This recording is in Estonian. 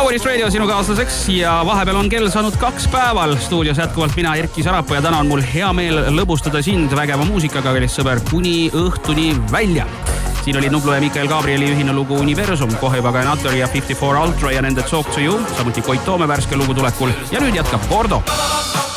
Kaunist Radio sinu kaaslaseks ja vahepeal on kell saanud 2 päeval. Stuudios jätkuvalt mina, Erki Sarapuu ja täna on mul hea meel lõbustada sind vägeva muusikaga, kallis sõber, kuni õhtuni välja. Siin oli Nublu ja Mikael Gabrieli ühine lugu Universum, kohe juba Ganator ja 54 Ultra ja nende Talk to You, samuti Koit Toome värske lugu tulekul ja nüüd jätkab Gordo.